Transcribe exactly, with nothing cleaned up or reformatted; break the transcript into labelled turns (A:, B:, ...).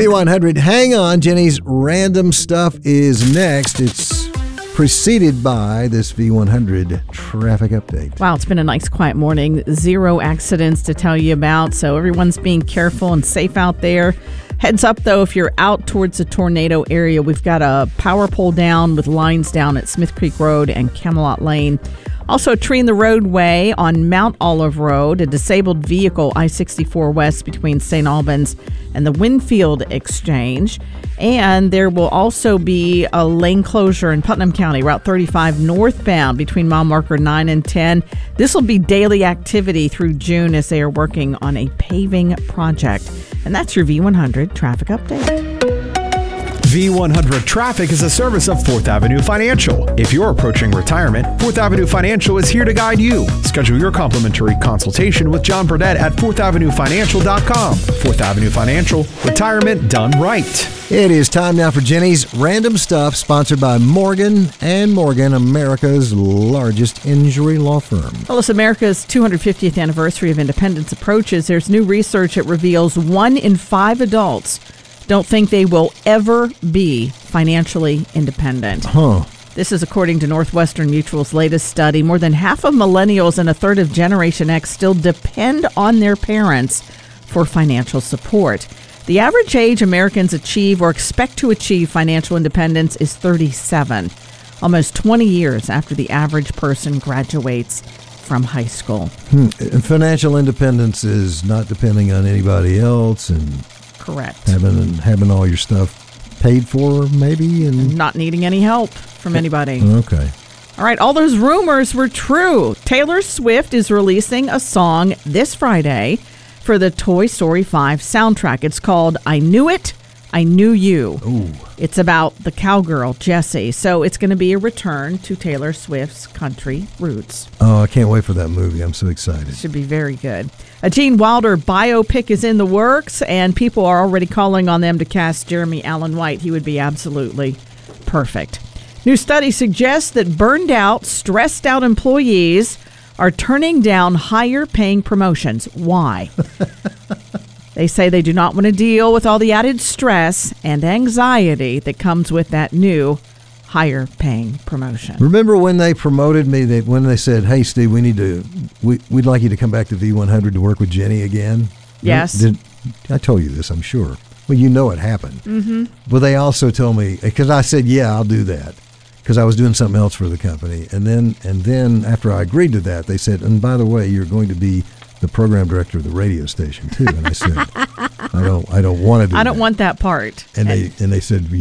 A: V one hundred, hang on. Jenny's random stuff is next. It's preceded by this V one hundred traffic update.
B: Wow, it's been a nice quiet morning. Zero accidents to tell you about, so everyone's being careful and safe out there. Heads up, though, if you're out towards the tornado area, we've got a power pole down with lines down at Smith Creek Road and Camelot Lane. Also, a tree in the roadway on Mount Olive Road, a disabled vehicle I sixty-four West between Saint Albans and the Winfield Exchange. And there will also be a lane closure in Putnam County, Route thirty-five northbound between mile marker nine and ten. This will be daily activity through June as they are working on a paving project. And that's your V one hundred traffic update.
C: V one hundred Traffic is a service of Fourth Avenue Financial. If you're approaching retirement, Fourth Avenue Financial is here to guide you. Schedule your complimentary consultation with John Burdett at fourth avenue financial dot com. Fourth Avenue Financial, retirement done right.
A: It is time now for Jenny's Random Stuff, sponsored by Morgan and Morgan, America's largest injury law firm.
B: Well, as America's two hundred fiftieth anniversary of independence approaches, there's new research that reveals one in five adults don't think they will ever be financially independent.
A: Huh.
B: This is according to Northwestern Mutual's latest study. More than half of millennials and a third of Generation X still depend on their parents for financial support. The average age Americans achieve or expect to achieve financial independence is thirty-seven, almost twenty years after the average person graduates from high school.
A: Hmm. And financial independence is not depending on anybody else and
B: correct.
A: Having having all your stuff paid for, maybe, and
B: not needing any help from anybody.
A: Okay.
B: All right, all those rumors were true. Taylor Swift is releasing a song this Friday for the Toy Story five soundtrack. It's called I Knew It, I Knew You.
A: Ooh.
B: It's about the cowgirl, Jessie. So it's going to be a return to Taylor Swift's country roots.
A: Oh, I can't wait for that movie. I'm so excited.
B: Should be very good. A Gene Wilder biopic is in the works, and people are already calling on them to cast Jeremy Allen White. He would be absolutely perfect. New study suggests that burned out, stressed out employees are turning down higher paying promotions. Why? They say they do not want to deal with all the added stress and anxiety that comes with that new higher paying promotion.
A: Remember when they promoted me, they, when they said, hey, Steve, we need to, we, we'd like you to come back to V one hundred to work with Jenny again?
B: Yes.
A: Did, I told you this, I'm sure. Well, you know it happened.
B: Mm-hmm.
A: Well, they also told me, because I said, yeah, I'll do that, because I was doing something else for the company. And then, and then after I agreed to that, they said, and by the way, you're going to be the program director of the radio station too. And I said, I don't, I don't want to do
B: I don't
A: that.
B: want that part.
A: And, and they, and they said,